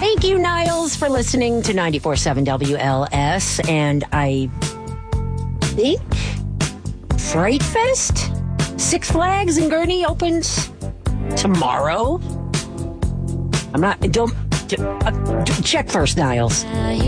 Thank you, Niles, for listening to 94.7 WLS. And I think Fright Fest, Six Flags in Gurnee opens tomorrow. Check first, Niles.